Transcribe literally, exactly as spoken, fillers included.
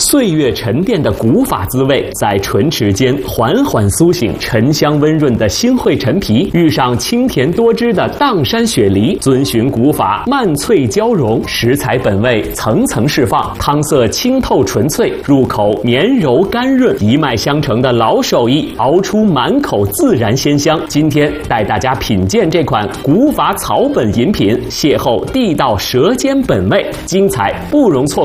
岁月沉淀的古法滋味，在唇齿间缓缓苏醒，沉香温润的新会陈皮遇上清甜多汁的砀山雪梨，遵循古法慢脆交融，食材本味层层释放，汤色清透纯粹，入口绵柔甘润，一脉相承的老手艺熬出满口自然鲜香。今天带大家品鉴这款古法草本饮品，邂逅地道舌尖本味，精彩不容错过。